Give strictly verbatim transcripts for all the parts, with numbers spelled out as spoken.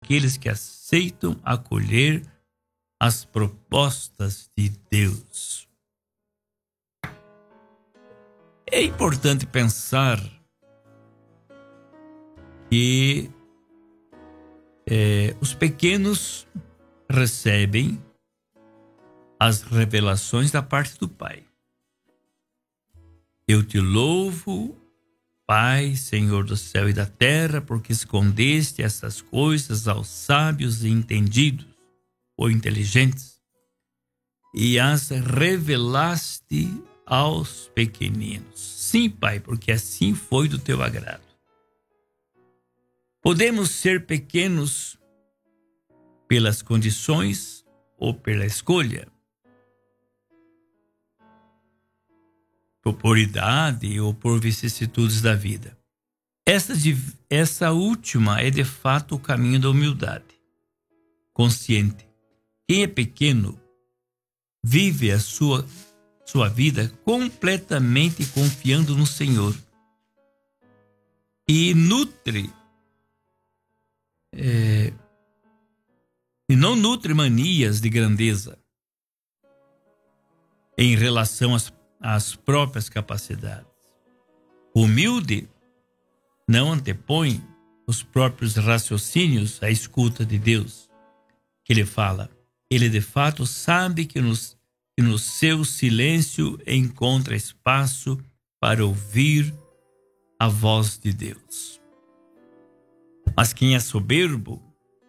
daqueles que aceitam acolher as propostas de Deus. É importante pensar que é, os pequenos recebem as revelações da parte do Pai. Eu te louvo, Pai, Senhor do céu e da terra, porque escondeste essas coisas aos sábios e entendidos ou inteligentes e as revelaste aos pequeninos. Sim, Pai, porque assim foi do teu agrado. Podemos ser pequenos pelas condições ou pela escolha, por idade ou por vicissitudes da vida. Essa, essa última é de fato o caminho da humildade consciente. Quem é pequeno vive a sua, sua vida completamente confiando no Senhor e nutre é, e não nutre manias de grandeza em relação às as próprias capacidades. O humilde não antepõe os próprios raciocínios à escuta de Deus, que ele fala. Ele de fato sabe que, nos, que no seu silêncio encontra espaço para ouvir a voz de Deus. Mas quem é soberbo,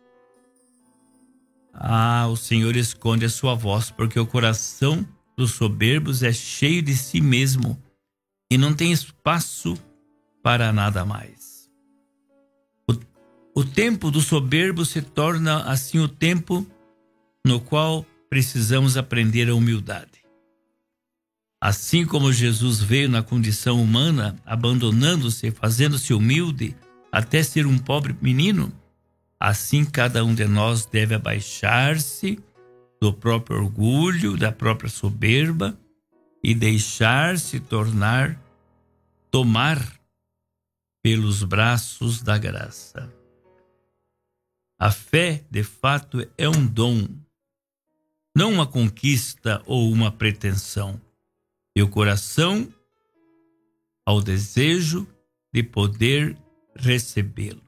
ah, o Senhor esconde a sua voz, porque o coração dos soberbos é cheio de si mesmo e não tem espaço para nada mais. O, o tempo do soberbo se torna assim o tempo no qual precisamos aprender a humildade. Assim como Jesus veio na condição humana, abandonando-se, fazendo-se humilde até ser um pobre menino, assim cada um de nós deve abaixar-se do próprio orgulho, da própria soberba e deixar-se tornar, tomar pelos braços da graça. A fé, de fato, é um dom, não uma conquista ou uma pretensão. E o coração ao desejo de poder recebê-lo.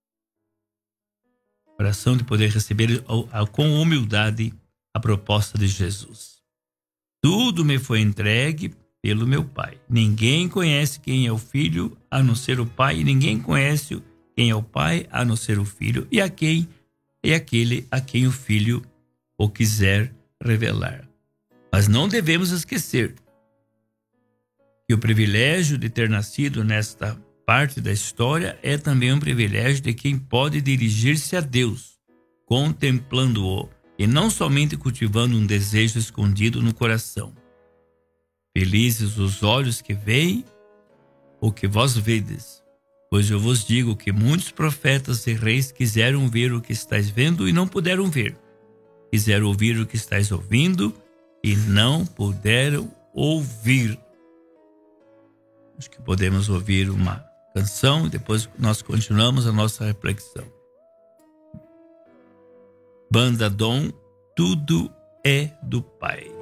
Coração de poder receber com humildade a proposta de Jesus. Tudo me foi entregue pelo meu Pai. Ninguém conhece quem é o Filho a não ser o Pai, e ninguém conhece quem é o Pai a não ser o Filho, e a quem é aquele a quem o Filho o quiser revelar. Mas não devemos esquecer que o privilégio de ter nascido nesta parte da história é também um privilégio de quem pode dirigir-se a Deus, contemplando-o, e não somente cultivando um desejo escondido no coração. Felizes os olhos que veem o que vós vedes, pois eu vos digo que muitos profetas e reis quiseram ver o que estáis vendo e não puderam ver. Quiseram ouvir o que estáis ouvindo e não puderam ouvir. Acho que podemos ouvir uma canção e depois nós continuamos a nossa reflexão. Banda Dom, tudo é do Pai.